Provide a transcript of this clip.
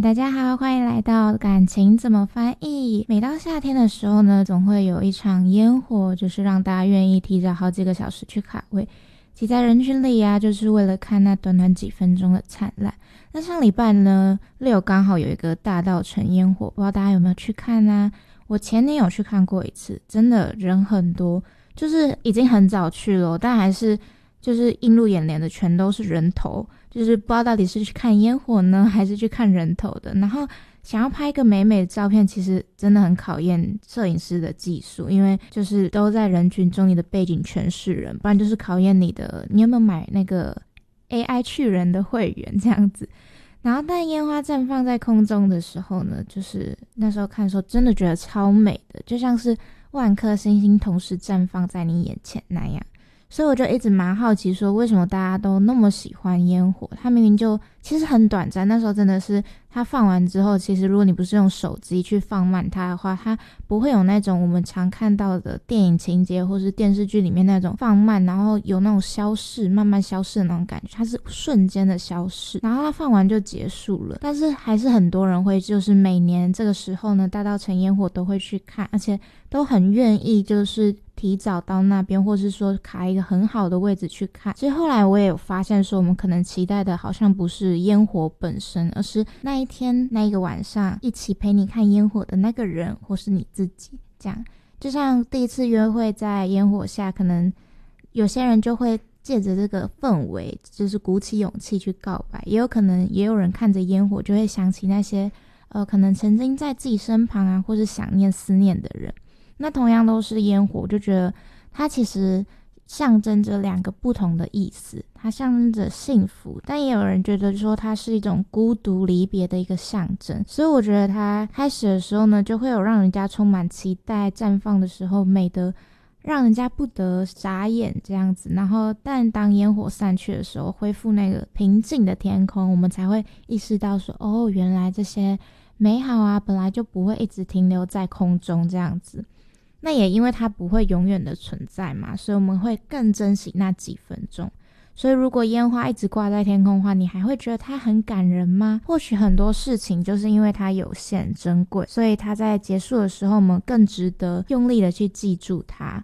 大家好，欢迎来到感情怎么翻译。每到夏天的时候呢，总会有一场烟火，就是让大家愿意提早好几个小时去卡位，挤在人群里啊，就是为了看那短短几分钟的灿烂。那上礼拜呢，6刚好有一个大稻埕烟火，不知道大家有没有去看啊？我前年有去看过一次，真的人很多，就是已经很早去了，但还是就是映入眼帘的全都是人头，就是不知道到底是去看烟火呢，还是去看人头的。然后想要拍一个美美的照片，其实真的很考验摄影师的技术，因为就是都在人群中，你的背景全是人，不然就是考验你有没有买那个 AI 去人的会员这样子。然后但烟花绽放在空中的时候呢，就是那时候看的时候真的觉得超美的，就像是万颗星星同时绽放在你眼前那样。所以我就一直蛮好奇说，为什么大家都那么喜欢烟火？它明明就其实很短暂，那时候真的是它放完之后，其实如果你不是用手机去放慢它的话，它不会有那种我们常看到的电影情节或是电视剧里面那种放慢，然后有那种消逝慢慢消逝的那种感觉，它是瞬间的消逝，然后它放完就结束了。但是还是很多人会就是每年这个时候呢，大稻埕烟火都会去看，而且都很愿意就是提早到那边，或是说卡一个很好的位置去看。其实后来我也有发现说，我们可能期待的好像不是烟火本身，而是那一天那一个晚上一起陪你看烟火的那个人，或是你自己。这样就像第一次约会在烟火下，可能有些人就会借着这个氛围就是鼓起勇气去告白，也有可能也有人看着烟火就会想起那些可能曾经在自己身旁啊，或是想念思念的人。那同样都是烟火，我就觉得它其实象征着两个不同的意思，它象征着幸福，但也有人觉得说它是一种孤独离别的一个象征。所以我觉得它开始的时候呢，就会有让人家充满期待，绽放的时候美得让人家不得眨眼这样子。然后但当烟火散去的时候，恢复那个平静的天空，我们才会意识到说，哦，原来这些美好啊本来就不会一直停留在空中这样子。那也因为它不会永远的存在嘛，所以我们会更珍惜那几分钟。所以如果烟花一直挂在天空的话，你还会觉得它很感人吗？或许很多事情就是因为它有限珍贵，所以它在结束的时候我们更值得用力的去记住它。